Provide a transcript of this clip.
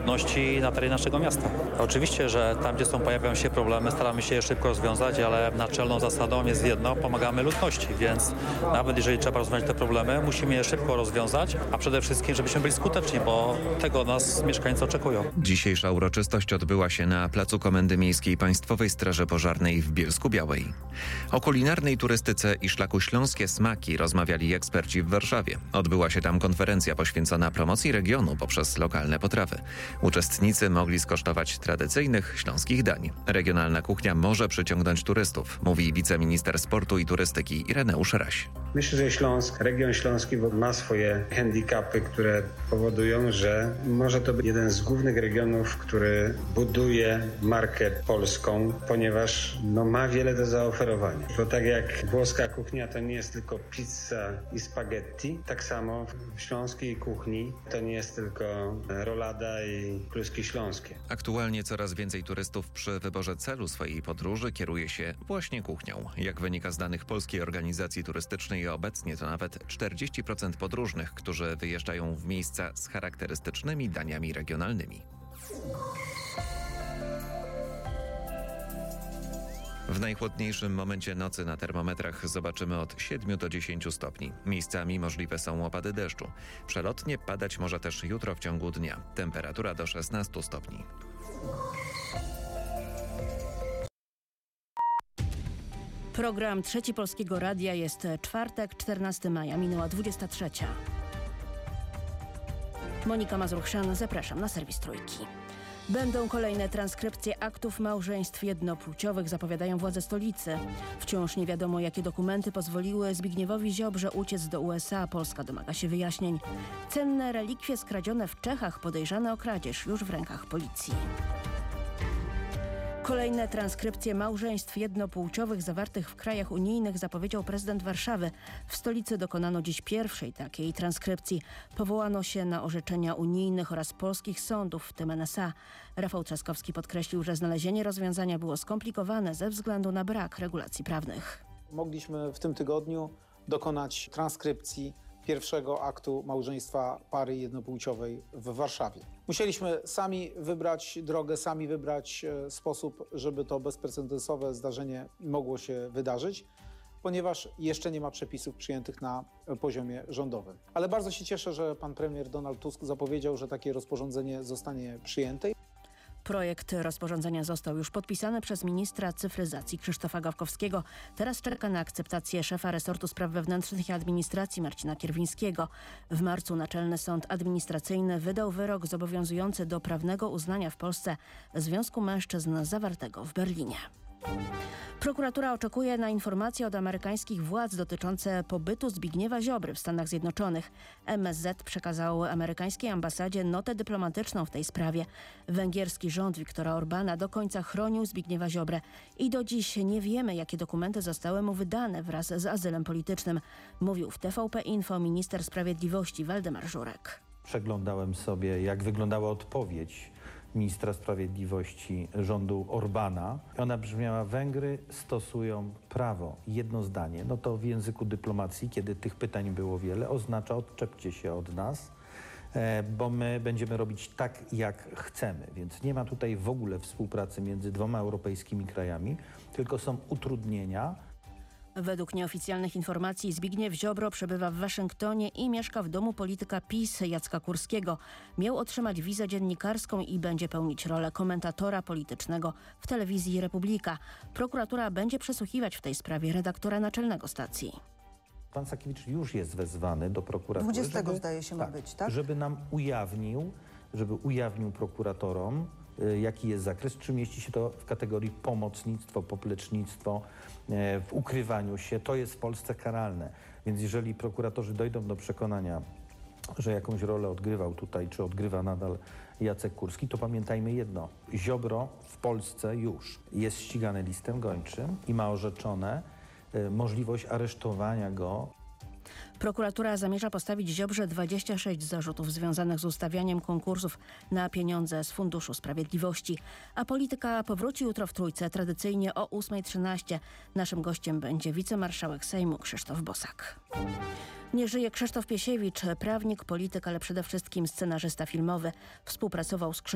ludności na terenie naszego miasta. Oczywiście, że tam, gdzie pojawiają się problemy, staramy się je szybko rozwiązać, ale naczelną zasadą jest jedno, pomagamy ludności, więc nawet jeżeli trzeba rozwiązać te problemy, musimy je szybko rozwiązać, a przede wszystkim, żebyśmy byli skuteczni, bo tego od nas mieszkańcy oczekują. Dzisiejsza uroczystość odbyła się na placu Komendy Miejskiej Państwowej Straży Pożarnej w Bielsku-Białej. O kulinarnej turystyce i szlaku Śląskie Smaki rozmawiali eksperci w Warszawie. Odbyła się tam konferencja poświęcona promocji regionu poprzez lokalne potrawy. Uczestnicy mogli skosztować tradycyjnych śląskich dań. Regionalna kuchnia może przyciągnąć turystów, mówi wiceminister sportu i turystyki Ireneusz Raś. Myślę, że region śląski ma swoje handicapy, które powodują, że może to być jeden z głównych regionów, który buduje markę polską, ponieważ ma wiele do zaoferowania. Bo tak jak włoska kuchnia to nie jest tylko pizza i spaghetti, tak samo w śląskiej kuchni to nie jest tylko rolada i kluski śląskie. Aktualnie coraz więcej turystów przy wyborze celu swojej podróży kieruje się właśnie kuchnią. Jak wynika z danych Polskiej Organizacji Turystycznej, obecnie to nawet 40% podróżnych, którzy wyjeżdżają w miejsca z charakterystycznymi daniami regionalnymi. W najchłodniejszym momencie nocy na termometrach zobaczymy od 7 do 10 stopni. Miejscami możliwe są opady deszczu. Przelotnie padać może też jutro w ciągu dnia. Temperatura do 16 stopni. Program Trzeci Polskiego Radia jest czwartek, 14 maja, minęła 23. Monika Mazurchszan, zapraszam na serwis Trójki. Będą kolejne transkrypcje aktów małżeństw jednopłciowych, zapowiadają władze stolicy. Wciąż nie wiadomo, jakie dokumenty pozwoliły Zbigniewowi Ziobrze uciec do USA. Polska domaga się wyjaśnień. Cenne relikwie skradzione w Czechach, podejrzane o kradzież, już w rękach policji. Kolejne transkrypcje małżeństw jednopłciowych zawartych w krajach unijnych zapowiedział prezydent Warszawy. W stolicy dokonano dziś pierwszej takiej transkrypcji. Powołano się na orzeczenia unijnych oraz polskich sądów, w tym NSA. Rafał Trzaskowski podkreślił, że znalezienie rozwiązania było skomplikowane ze względu na brak regulacji prawnych. Mogliśmy w tym tygodniu dokonać transkrypcji pierwszego aktu małżeństwa pary jednopłciowej w Warszawie. Musieliśmy sami wybrać drogę, sami wybrać sposób, żeby to bezprecedensowe zdarzenie mogło się wydarzyć, ponieważ jeszcze nie ma przepisów przyjętych na poziomie rządowym. Ale bardzo się cieszę, że pan premier Donald Tusk zapowiedział, że takie rozporządzenie zostanie przyjęte. Projekt rozporządzenia został już podpisany przez ministra cyfryzacji Krzysztofa Gawkowskiego. Teraz czeka na akceptację szefa resortu spraw wewnętrznych i administracji Marcina Kierwińskiego. W marcu Naczelny Sąd Administracyjny wydał wyrok zobowiązujący do prawnego uznania w Polsce Związku Mężczyzn zawartego w Berlinie. Prokuratura oczekuje na informacje od amerykańskich władz dotyczące pobytu Zbigniewa Ziobry w Stanach Zjednoczonych. MSZ przekazał amerykańskiej ambasadzie notę dyplomatyczną w tej sprawie. Węgierski rząd Viktora Orbana do końca chronił Zbigniewa Ziobrę i do dziś nie wiemy, jakie dokumenty zostały mu wydane wraz z azylem politycznym, mówił w TVP Info minister sprawiedliwości Waldemar Żurek. Przeglądałem sobie, jak wyglądała odpowiedź ministra sprawiedliwości rządu Orbana. Ona brzmiała: Węgry stosują prawo. Jedno zdanie. No to w języku dyplomacji, kiedy tych pytań było wiele, oznacza: odczepcie się od nas, bo my będziemy robić tak, jak chcemy. Więc nie ma tutaj w ogóle współpracy między dwoma europejskimi krajami, tylko są utrudnienia. Według nieoficjalnych informacji Zbigniew Ziobro przebywa w Waszyngtonie i mieszka w domu polityka PiS Jacka Kurskiego. Miał otrzymać wizę dziennikarską i będzie pełnić rolę komentatora politycznego w telewizji Republika. Prokuratura będzie przesłuchiwać w tej sprawie redaktora naczelnego stacji. Pan Sakiewicz już jest wezwany do prokuratury. 20 zdaje się ma być, tak? Żeby nam ujawnił prokuratorom, jaki jest zakres, czy mieści się to w kategorii pomocnictwo, poplecznictwo, w ukrywaniu się. To jest w Polsce karalne. Więc jeżeli prokuratorzy dojdą do przekonania, że jakąś rolę odgrywał tutaj, czy odgrywa nadal Jacek Kurski, to pamiętajmy jedno. Ziobro w Polsce już jest ścigany listem gończym i ma orzeczone możliwość aresztowania go. Prokuratura zamierza postawić Ziobrze 26 zarzutów związanych z ustawianiem konkursów na pieniądze z Funduszu Sprawiedliwości. A polityka powróci jutro w Trójce, tradycyjnie o 8:13. Naszym gościem będzie wicemarszałek Sejmu Krzysztof Bosak. Nie żyje Krzysztof Piesiewicz, prawnik, polityk, ale przede wszystkim scenarzysta filmowy. Współpracował z